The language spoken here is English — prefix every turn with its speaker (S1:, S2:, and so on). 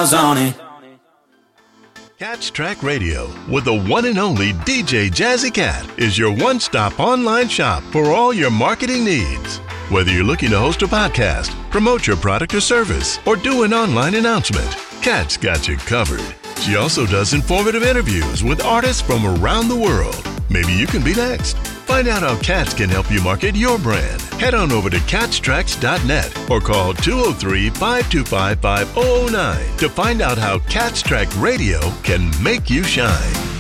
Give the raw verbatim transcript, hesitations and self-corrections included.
S1: miles on it.
S2: Cat's Track Radio with the one and only D J Jazzy Cat is your one-stop online shop for all your marketing needs. Whether you're looking to host a podcast, promote your product or service, or do an online announcement, Cat's got you covered. She also does informative interviews with artists from around the world. Maybe you can be next. Find out how Cats can help you market your brand. Head on over to cats tracks dot net or call two oh three, five two five, five oh oh nine to find out how Cat's Track Radio can make you shine.